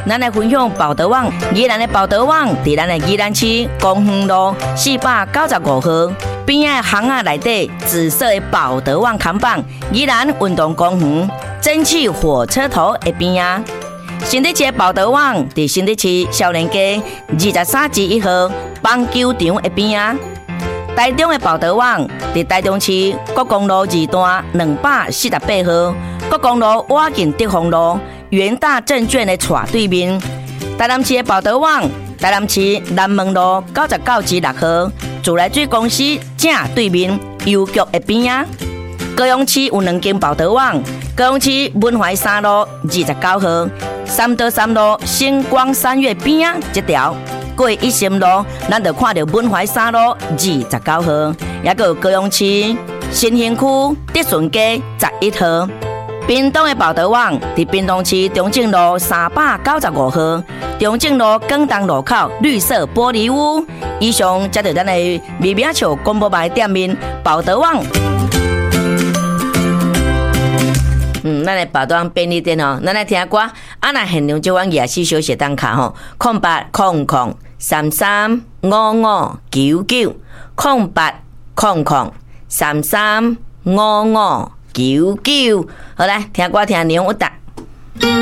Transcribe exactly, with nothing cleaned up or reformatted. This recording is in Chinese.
咱来分享报德网。宜兰的报德网伫咱的宜兰市公园路四百九十五号边仔巷仔内底紫色的报德网看板，宜兰运动公园蒸汽火车头的边仔。新竹市的报德网伫新竹市少年街二十三至一号棒球场的边仔。台中的报德网伫台中市国公路二段两百四十八号，国公路瓦近德丰路元大证券的斜对面。台南市的报德网，台南市南门路九十九至六号，自来水公司正对面邮局的边仔。高雄市有两间报德网，高雄市文怀三路二十九号，三德三路星光三月边仔这条。过一心路，咱就看到文怀三路二十九号，也个高雄市新兴区德顺街十一号。屏东的报德网伫屏东市中正路三百九十五号，中正路广东路口绿色玻璃屋。以上接到咱的微名笑广播牌店面报德网。嗯，咱来报德网便利店哦，咱来听歌。啊，那现场就往夜市小学档卡吼，空八空空。三三五五九九空八空空三三五五九九，好来听歌听牛有答。